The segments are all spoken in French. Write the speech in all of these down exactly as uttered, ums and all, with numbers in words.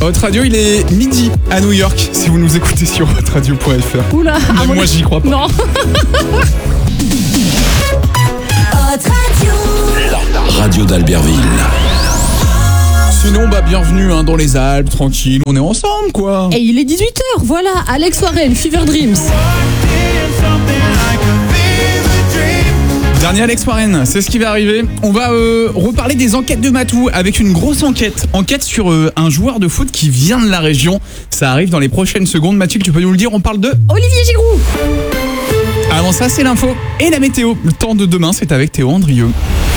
Hot Radio, il est midi à New York, si vous nous écoutez sur hot radio point f r. Oula, Même moi, j'y crois pas. Non. La radio d'Albertville. Sinon, bah, bienvenue hein, dans les Alpes, tranquille, on est ensemble, quoi. Et il est dix-huit heures, voilà, Alex Warren, Fever Dreams. Dernier Alex Warren, c'est ce qui va arriver. On va euh, reparler des enquêtes de Matou avec une grosse enquête. Enquête sur euh, un joueur de foot qui vient de la région. Ça arrive dans les prochaines secondes. Mathilde, tu peux nous le dire, on parle de Olivier Giroud. Avant ça, c'est l'info et la météo. Le temps de demain, c'est avec Théo Andrieux.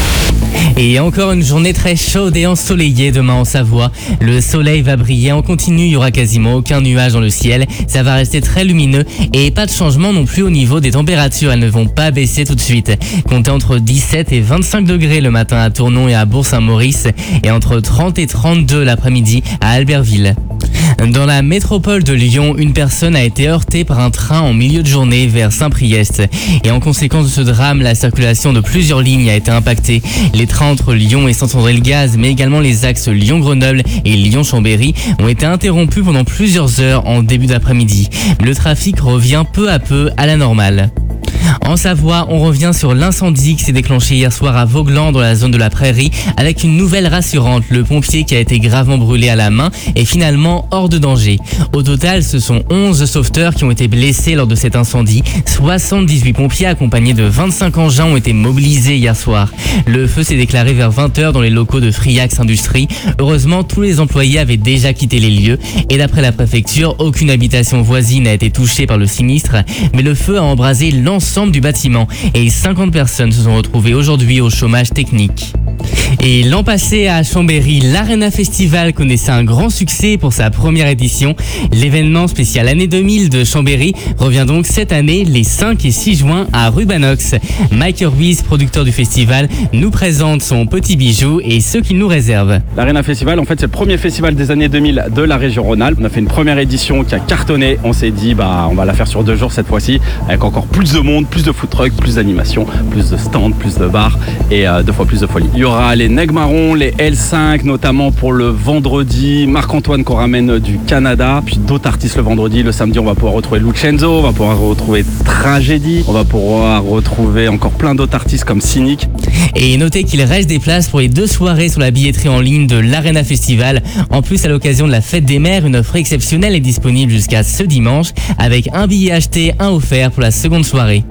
Et encore une journée très chaude et ensoleillée demain en Savoie. Le soleil va briller en continu, il n'y aura quasiment aucun nuage dans le ciel. Ça va rester très lumineux et pas de changement non plus au niveau des températures. Elles ne vont pas baisser tout de suite. Comptez entre dix-sept et vingt-cinq degrés le matin à Tournon et à Bourg-Saint-Maurice et entre trente et trente-deux l'après-midi à Albertville. Dans la métropole de Lyon, une personne a été heurtée par un train en milieu de journée vers Saint-Priest. Et en conséquence de ce drame, la circulation de plusieurs lignes a été impactée. Les trains entre Lyon et Saint-André-le-Gaz, mais également les axes Lyon-Grenoble et Lyon-Chambéry ont été interrompus pendant plusieurs heures en début d'après-midi. Le trafic revient peu à peu à la normale. En Savoie, on revient sur l'incendie qui s'est déclenché hier soir à Vaugelan dans la zone de la Prairie avec une nouvelle rassurante. Le pompier qui a été gravement brûlé à la main est finalement hors de danger. Au total, ce sont onze sauveteurs qui ont été blessés lors de cet incendie. soixante-dix-huit pompiers accompagnés de vingt-cinq engins ont été mobilisés hier soir. Le feu s'est déclaré vers vingt heures dans les locaux de Friax Industrie. Heureusement, tous les employés avaient déjà quitté les lieux et d'après la préfecture, aucune habitation voisine n'a été touchée par le sinistre, mais le feu a embrasé l'ensemble du bâtiment et cinquante personnes se sont retrouvées aujourd'hui au chômage technique. Et l'an passé à Chambéry, l'Arena Festival connaissait un grand succès pour sa première édition. L'événement spécial année deux mille de Chambéry revient donc cette année les cinq et six juin à Rubanox. Mike Ruiz, producteur du festival, nous présente son petit bijou et ce qu'il nous réserve. L'Arena Festival, en fait, c'est le premier festival des années deux mille de la région Rhône-Alpes. On a fait une première édition qui a cartonné. On s'est dit, bah, on va la faire sur deux jours cette fois-ci, avec encore plus de monde, plus de food trucks, plus d'animation, plus de stands, plus de bars et euh, deux fois plus de folie. Il y aura les Nègres Marrons, les L cinq, notamment pour le vendredi, Marc-Antoine qu'on ramène du Canada, puis d'autres artistes le vendredi. Le samedi, on va pouvoir retrouver Lucenzo, on va pouvoir retrouver Tragédie, on va pouvoir retrouver encore plein d'autres artistes comme Cynic. Et notez qu'il reste des places pour les deux soirées sur la billetterie en ligne de l'Arena Festival. En plus, à l'occasion de la fête des mères, une offre exceptionnelle est disponible jusqu'à ce dimanche avec un billet acheté, un offert pour la seconde soirée.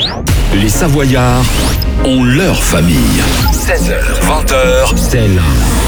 Les Savoyards ont leur famille. seize heures, vingt heures, c'est là.